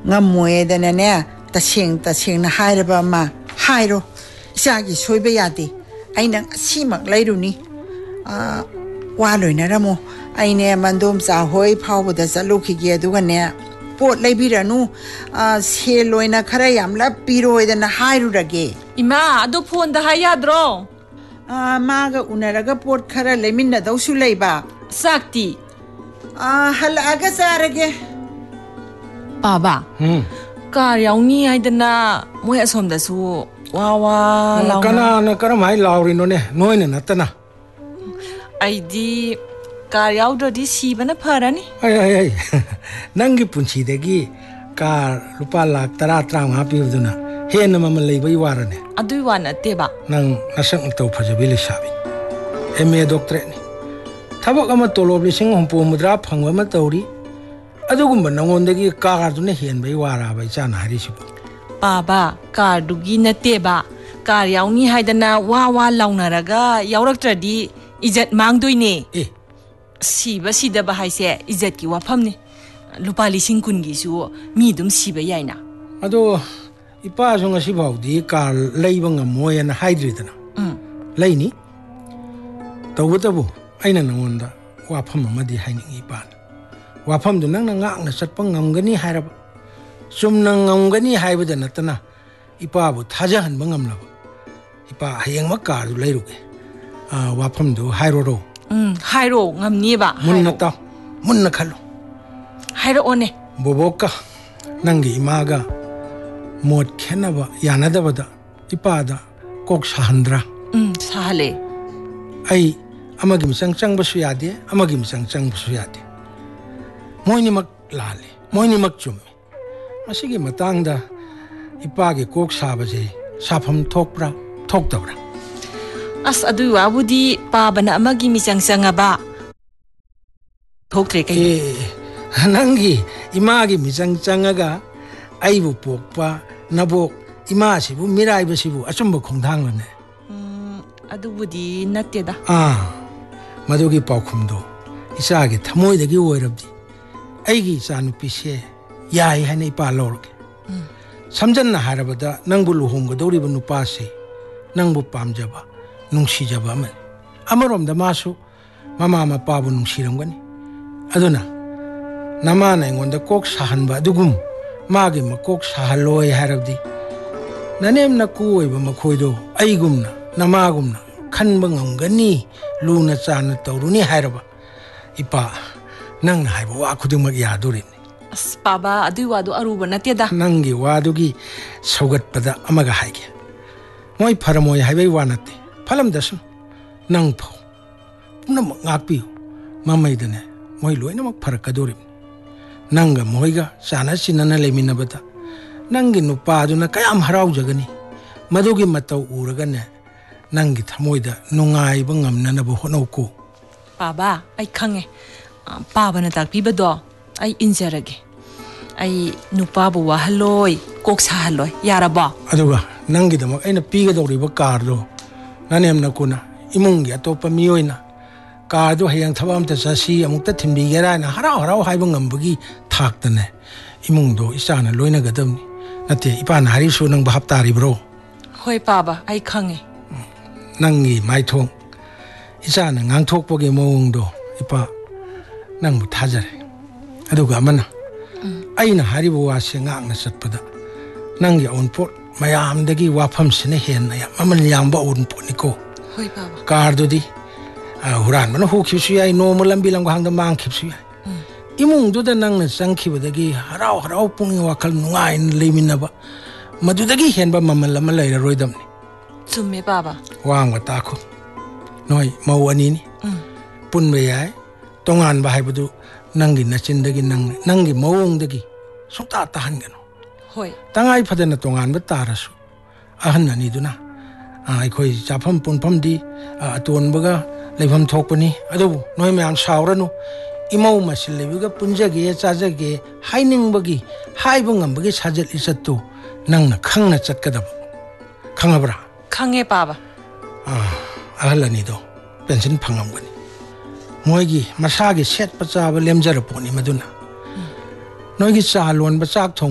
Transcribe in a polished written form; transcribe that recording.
ꯉꯝꯃꯣꯏꯗꯅꯅꯦ ꯇꯁꯦꯡꯅ ꯍꯥꯏꯔꯕ ꯑꯃ ꯍꯥꯏꯔꯣ ꯏꯆꯥꯒꯤ ꯁꯣꯏꯕ ꯌꯥꯗꯦ ꯑꯩꯅ ꯉꯁꯤꯃꯛ ꯂꯩꯔꯨꯅꯤ ꯋꯥ ꯂꯣꯏꯅꯔꯝꯃꯣ ꯑꯩꯅꯦ ꯃꯟꯗꯣꯝꯆꯥ ꯍꯣꯏ ꯐꯥꯎꯕꯗ ꯆꯠꯂꯨꯈꯤꯒꯦ ꯑꯗꯨꯒꯅꯦ ꯄꯣꯠ ꯂꯩꯕꯤꯔꯅꯨ ꯁꯦꯜ ꯑꯣꯏꯅ ꯈꯔ ꯌꯥꯝꯂꯞ ꯄꯤꯔꯣꯏꯗꯅ ꯍꯥꯏꯔꯨꯔꯒꯦ ꯏꯃꯥ ꯑꯗꯨ ꯐꯣꯟꯗ ꯍꯥꯏ ꯌꯥꯗ꯭ꯔꯣ ꯃꯥꯒ ꯎꯅꯔꯒ ꯄꯣꯠ ꯈꯔ ꯂꯩꯃꯤꯟꯅꯗꯧꯁꯨ ꯂꯩꯕ ꯆꯥꯛꯇꯤ ꯍꯜꯂꯛꯑꯒ ꯆꯥꯔꯒꯦ ꯄꯥꯕ ꯀꯥꯔ ꯌꯥꯎꯅꯤ ꯍꯥꯏꯗꯅ ꯃꯣꯏ ꯑꯁꯣꯝꯗꯁꯨ ꯋꯥ ꯂꯥꯎꯅ ꯀꯅꯥꯅ ꯀꯔꯝꯍꯥꯏ ꯂꯥꯎꯔꯤꯅꯣꯅꯦ ꯅꯣꯏꯅ ꯅꯠꯇꯅ ꯑꯩꯗꯤ ꯀꯥꯔ ꯌꯥꯎꯗ꯭ꯔꯗꯤ ꯁꯤꯕꯅ ꯐꯔꯅꯤ ꯑꯩ ꯅꯪꯒꯤ ꯄꯨꯟꯁꯤꯗꯒꯤ ꯀꯥꯔ ꯂꯨꯄꯥ ꯂꯥꯛ 10-15 ꯄꯤꯕꯗꯨꯅ ꯍꯦꯟꯅ ꯃꯃꯜ ꯂꯩꯕꯩ ꯋꯥꯔꯅꯦ ꯑꯗꯨꯏ ꯋꯥ ꯅꯠꯇꯦꯕ ꯅꯪ ꯅꯁꯛ ꯅꯇꯧ ꯐꯖꯕꯤ ꯂꯩꯁꯥꯕꯤ MA ꯗꯣꯛꯇꯔꯦꯠꯅꯤ ꯊꯕꯛ ꯑꯃ ꯇꯣꯂꯣꯞ 60-70 ꯐꯪꯕ ꯑꯃ ꯇꯧꯔꯤ ꯑꯗꯨꯒꯨꯝꯕ ꯅꯉꯣꯟꯗꯒꯤ ꯀꯥꯔꯗꯨꯅ ꯍꯦꯟꯕꯩ ꯋꯥꯔꯕ ꯏꯆꯥꯅ ꯍꯥꯏꯔꯤꯁꯤꯕꯨ ꯄꯥꯕ ꯀꯥꯔꯗꯨꯒꯤ ꯅꯠꯇꯦꯕ ꯀꯥꯔ ꯌꯥꯎꯅꯤ ꯍꯥꯏꯗꯅ ꯋꯥ ꯂꯥꯎꯅꯔꯒ ꯌꯥꯎꯔꯛꯇ꯭ꯔꯗꯤ ꯏꯖꯠ ꯃꯥꯡꯗꯣꯏꯅꯦ ꯁꯤꯕ ꯁꯤꯗꯕ ꯍꯥꯏꯁꯦ ꯏꯖꯠꯀꯤ ꯋꯥꯐꯝꯅꯤ ꯂꯨꯄꯥ 10,000-20,000ꯒꯤꯁꯨ ꯃꯤ ꯑꯗꯨꯝ ꯁꯤꯕ ꯌꯥꯏꯅ ꯑꯗꯣ 이빠서 ngasi 바우디 car leiba ngamoyana haidridana leini tawutabu aina nangonda wafam amadi hainingi ipan wafam du nang ngakna satpa ngamgani hairaba sumna ngamgani haibada natana ipabu thajahan bangamlaba ipa hayang makar du leiruge wafam du hairoro hairo ngamniba munna munna khalu hairo one boboka nangi imaga mod khenaba yanadabada ipada kok sahandra sahale ai amagi misang basu yade amagi misang basu yade moini mak lale moini mak chumi masigi matangda ipagi kok sabaje safam thokpra thoktabra as adu wabudi pabana amagi misang ba thoktre kai nangi imagi misang ga aibu pokpa nabok ima sibu mirai basibu achumba khongthang lane adubudi natteda madugi paukhumdo isagi thamoi dagi oirabdi aigi chanupi se yai hane ipa lorge samjanna harabada nangbu luhongga doriba nupa se nangbu pamjaba nungsijaba amarom da masu mama mapabu nungsiramgani aduna namana ngonda kok sahanba dugum magi makok sahaloi harabdi nanem na kuoiba makhoido aigumna namagumna khanba ngamgani luna chana tawruni haraba ipa nang haiba wa khudumak yadurin as baba adu wadu aruba nateda nangi wadugi saugatpada amaga haige moi pharamoi haibai wanate phalam dasu nang phau punamak ngakpi mamaidane moi loinamak pharakadorim nanga moiga sana sinana leminabata nangi nupaduna kayam haraujagani madugi matau uragane nangi thamoida nungai bangamnana bo honauko baba ai khange baba na takpibado ai injarage ai nupabu wahaloi koksa haloi yaraba aduga nangi dama aina piga doriba kardo nanemna kuna imungi atopa miyoina ꯀꯥꯔꯗꯨ ꯍꯌꯦꯡ ꯊꯕꯛ ꯑꯃꯇ ꯆꯠꯁꯤ ꯑꯃꯨꯛꯇ ꯊꯤꯟꯕꯤꯒꯦꯔꯥꯅ ꯍꯔꯥꯎ ꯍꯥꯏꯕ ꯉꯝꯕꯒꯤ ꯊꯥꯛꯇꯅꯦ ꯏꯃꯨꯡꯗꯣ ꯏꯆꯥꯅ ꯂꯣꯏꯅꯒꯗꯕꯅꯤ ꯅꯠꯇꯦ ꯏꯄꯥꯅ ꯍꯥꯏꯔꯤꯁꯨ ꯅꯪ ꯚꯥꯞ ꯇꯥꯔꯤꯕ꯭ꯔꯣ ꯍꯣꯏ ꯄꯥꯕ ꯑꯩ ꯈꯪꯉꯦ ꯅꯪꯒꯤ ꯃꯥꯏꯊꯣꯡ ꯏꯆꯥꯅ ꯉꯥꯡꯊꯣꯛꯄꯒꯤ ꯃꯑꯣꯡꯗꯣ ꯏꯄꯥ ꯅꯪꯕꯨ ꯊꯥꯖꯔꯦ ꯑꯗꯨꯒ ꯑꯃꯅ ꯑꯩꯅ ꯍꯥꯏꯔꯤꯕ ꯋꯥꯁꯦ ꯉꯥꯛꯅ ꯆꯠꯄꯗ ꯅꯪꯒꯤ ꯑꯎꯟꯄꯣꯠ ꯃꯌꯥꯝꯗꯒꯤ ꯋꯥꯐꯝꯁꯤꯅ ꯍꯦꯟꯅ ꯃꯃꯜ ꯌꯥꯝꯕ ꯑꯎꯟꯄꯣꯠꯅꯤꯀꯣ ꯍꯣꯏ ꯄꯥꯕ ꯀꯥꯔꯗꯨꯗꯤ huranbana hukibsu yai normal lambi lamghangda mangkhibsu yai imungduda nangna changkhibadagi harau pungni wakal nungai leiminaba madudagi henba mamal lama leira roidamni chumme baba wangwa takhu noi mau ani ni punbe yai tongan ba haibadu nangi nachindagi nangi mawongdagi sukta tahangano hoi tangai phadana tongan ba tarasu ahan ani duna akhoi chafam punpham di atonbaga leifam thokpani adubu noi mayam sauranu imau masil lebiga punjage chajage hainingbagi haiba ngambagi sajal isattu nangna khangna chatkadaba khangabra khange baba ahalani do pension phangamgani moigi masagi set pachaba lemjara poni maduna noigi cha lon ba chak thong